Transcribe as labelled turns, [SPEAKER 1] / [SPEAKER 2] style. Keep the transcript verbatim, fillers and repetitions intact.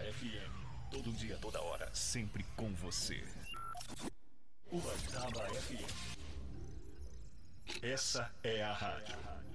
[SPEAKER 1] F M. Todo dia, toda hora, sempre com você. Uberaba F M. Essa é a rádio.